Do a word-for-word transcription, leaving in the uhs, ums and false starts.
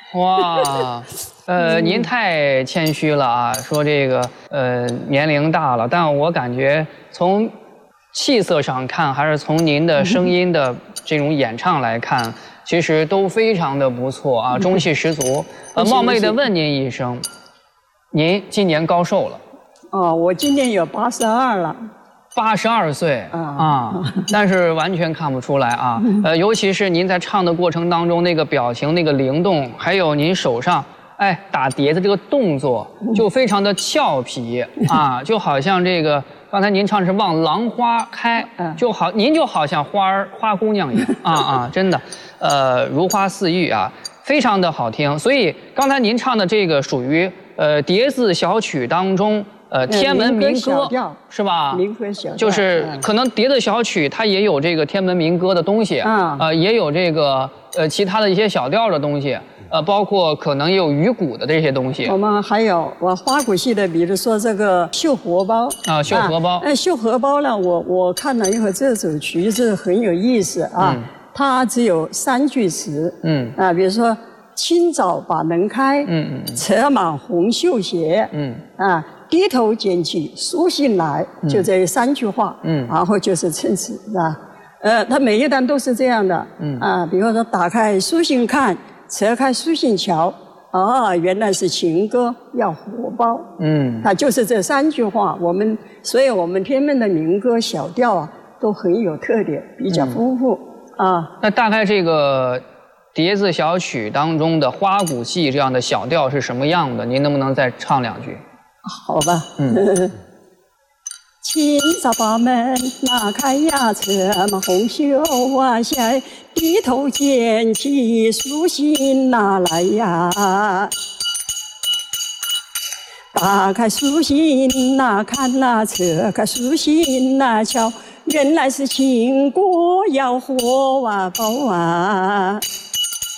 哇，呃，您太谦虚了啊，说这个呃年龄大了，但我感觉从气色上看，还是从您的声音的这种演唱来看，其实都非常的不错啊，中气十足。呃，冒昧的问您一声，您今年高寿了？ 哦，我今年有八十二了。 八十二岁啊，但是完全看不出来啊。呃，尤其是您在唱的过程当中，那个表情、那个灵动，还有您手上哎打碟子这个动作，就非常的俏皮啊，就好像这个刚才您唱是望郎花开，就好您就好像花儿花姑娘一样啊啊，真的，呃，如花似玉啊，非常的好听。所以刚才您唱的这个属于呃碟子小曲当中。呃，天门民歌是吧？ 民歌小调就是可能碟子小曲，它也有这个天门民歌的东西，啊，呃，也有这个呃其他的一些小调的东西，呃，包括可能也有鱼鼓的这些东西。 我们还有我花鼓戏的，比如说这个绣荷包啊，绣荷包。 哎，绣荷包呢，我我看了以后，这首曲子很有意思啊，嗯、它只有三句词，嗯啊，比如说清早把门开，嗯嗯，扯满红绣鞋，嗯啊。低头捡起书信来，就这三句话，嗯，然后就是称词，是吧？呃，它每一段都是这样的，嗯啊，比方说打开书信看，扯开书信瞧，哦，原来是情歌要荷包，嗯，它就是这三句话。我们，所以我们天门的民歌小调啊，都很有特点，比较丰富、嗯、啊。 那大概这个碟子小曲当中的花鼓戏这样的小调是什么样的？您能不能再唱两句？ 好吧，嗯，清早把门拉开呀，扯满红袖啊下，低头捡起书信拿来呀，打开书信呐看呐，扯开书信呐瞧，原来是情歌要荷啊包啊。